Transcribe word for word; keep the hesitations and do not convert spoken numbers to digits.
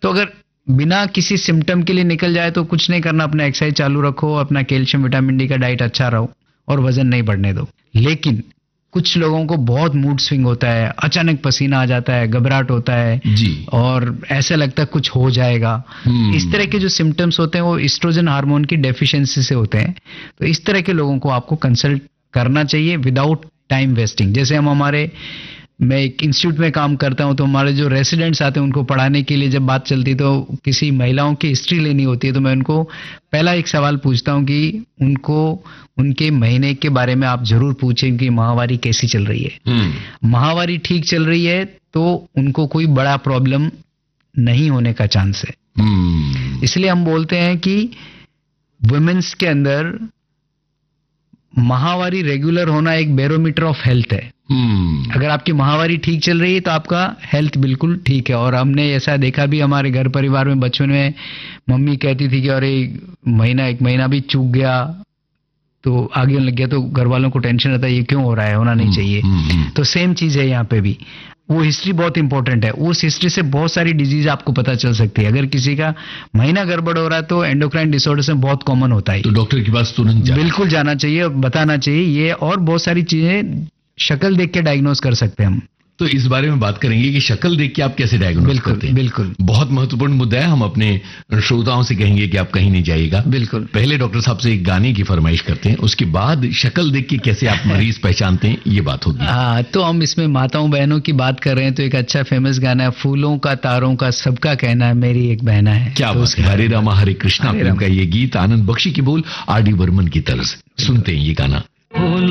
तो अगर बिना किसी सिम्टम के लिए निकल जाए तो कुछ नहीं करना, अपना एक्सरसाइज चालू रखो, अपना कैल्शियम विटामिन डी का डाइट अच्छा रहो और वजन नहीं बढ़ने दो। लेकिन कुछ लोगों को बहुत मूड स्विंग होता है, अचानक पसीना आ जाता है, घबराहट होता है जी, और ऐसा लगता है कुछ हो जाएगा। इस तरह के जो सिम्टम्स होते हैं वो एस्ट्रोजन हार्मोन की डेफिशिएंसी से होते हैं। तो इस तरह के लोगों को आपको कंसल्ट करना चाहिए विदाउट टाइम वेस्टिंग। जैसे हम हमारे मैं एक इंस्टीट्यूट में काम करता हूं, तो हमारे जो रेसिडेंट्स आते हैं उनको पढ़ाने के लिए जब बात चलती है तो किसी महिलाओं की हिस्ट्री लेनी होती है, तो मैं उनको पहला एक सवाल पूछता हूं कि उनको उनके महीने के बारे में आप जरूर पूछें कि माहवारी कैसी चल रही है। माहवारी ठीक चल रही है तो उनको कोई बड़ा प्रॉब्लम नहीं होने का चांस है। इसलिए हम बोलते हैं कि वुमेन्स के अंदर माहवारी रेगुलर होना एक बैरोमीटर ऑफ हेल्थ है। Hmm. अगर आपकी माहवारी ठीक चल रही है तो आपका हेल्थ बिल्कुल ठीक है। और हमने ऐसा देखा भी हमारे घर परिवार में, बचपन में मम्मी कहती थी कि अरे महीना एक महीना भी चूक गया तो आगे लग गया, तो घर वालों को टेंशन रहता है ये क्यों हो रहा है, होना नहीं चाहिए। hmm. तो सेम चीज है यहाँ पे भी, वो हिस्ट्री बहुत इंपॉर्टेंट है। उस हिस्ट्री से बहुत सारी डिजीज आपको पता चल सकती है। अगर किसी का महीना गड़बड़ हो रहा है तो एंडोक्राइन डिसऑर्डर में बहुत कॉमन होता है, तो डॉक्टर के पास तुरंत जाना, बिल्कुल जाना चाहिए, बताना चाहिए ये, और बहुत सारी चीजें शक्ल देख के डायग्नोज कर सकते हैं हम। तो इस बारे में बात करेंगे कि शक्ल देख के आप कैसे डायग्नोज करते हैं। बिल्कुल, बहुत महत्वपूर्ण मुद्दा है। हम अपने श्रोताओं से कहेंगे कि आप कहीं नहीं जाइएगा। बिल्कुल। पहले डॉक्टर साहब से एक गाने की फरमाइश करते हैं, उसके बाद शक्ल देख के कैसे आप मरीज पहचानते हैं ये बात होगी। हाँ, तो हम इसमें माताओं बहनों की बात कर रहे हैं तो एक अच्छा फेमस गाना है, फूलों का तारों का सबका कहना है मेरी एक बहना है। क्या बात है। हरे रामा हरे कृष्णा फिल्म का ये गीत, आनंद बख्शी की बोल, आर डी बर्मन की तर्ज। सुनते हैं ये गाना।